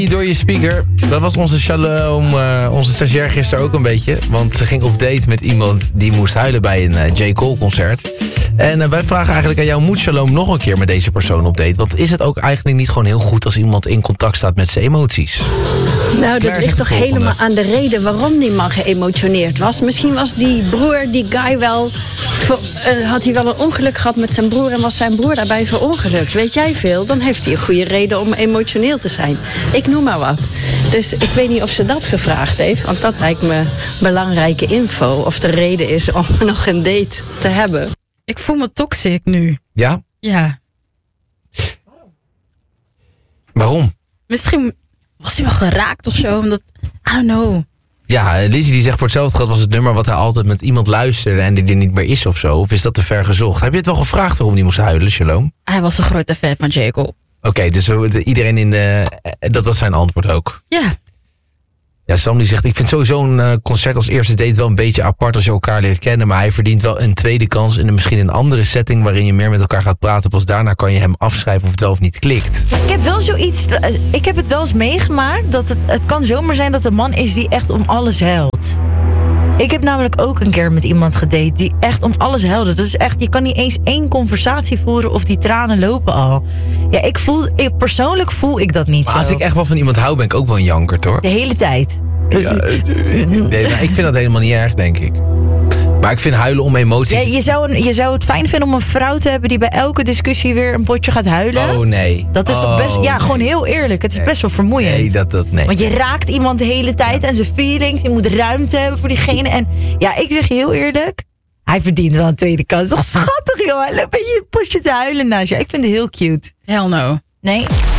Door je speaker. Dat was onze Shalom, onze stagiair gisteren ook een beetje. Want ze ging op date met iemand die moest huilen bij een J. Cole concert. En wij vragen eigenlijk aan jou, moet Shalom nog een keer met deze persoon op date? Want is het ook eigenlijk niet gewoon heel goed als iemand in contact staat met zijn emoties? Nou, dat ligt toch helemaal aan de reden waarom die man geëmotioneerd was. Misschien was die broer, die guy wel... had hij wel een ongeluk gehad met zijn broer en was zijn broer daarbij verongelukt. Weet jij veel? Dan heeft hij een goede reden om emotioneel te zijn. Ik noem maar wat. Dus ik weet niet of ze dat gevraagd heeft, want dat lijkt me belangrijke info. Of de reden is om nog een date te hebben. Ik voel me toxic nu. Ja? Ja. Waarom? Misschien was hij wel geraakt of zo, omdat... I don't know. Ja, Lizzie die zegt voor hetzelfde geld was het nummer wat hij altijd met iemand luisterde en die er niet meer is of zo. Of is dat te ver gezocht? Heb je het wel gevraagd waarom die moest huilen, Shalom? Hij was een grote fan van J. Cole. Oké, dus iedereen in de... Dat was zijn antwoord ook. Ja. Ja, Sam die zegt, ik vind sowieso een concert als eerste date wel een beetje apart als je elkaar leert kennen. Maar hij verdient wel een tweede kans in misschien een andere setting waarin je meer met elkaar gaat praten. Pas daarna kan je hem afschrijven of het wel of niet klikt. Ik heb wel zoiets, ik heb het wel eens meegemaakt dat het kan zomaar zijn dat een man is die echt om alles huilt. Ik heb namelijk ook een keer met iemand gedate die echt om alles huilde. Dat is echt, je kan niet eens één conversatie voeren of die tranen lopen al. Ja, persoonlijk voel ik dat niet maar zo. Als ik echt wel van iemand hou, ben ik ook wel een jankert, hoor. De hele tijd. Ja, nee, maar ik vind dat helemaal niet erg, denk ik. Maar ik vind huilen om emoties... Ja, je zou het fijn vinden om een vrouw te hebben die bij elke discussie weer een potje gaat huilen. Oh, nee. Dat is toch best... Ja, gewoon heel eerlijk. Het is best wel vermoeiend. Nee. Want je raakt iemand de hele tijd en zijn feelings. Je moet ruimte hebben voor diegene. En ja, ik zeg je heel eerlijk. Hij verdient wel een tweede kans. Toch schattig, joh. Hij loopt een beetje een potje te huilen naast je. Ik vind het heel cute. Hell no. Nee?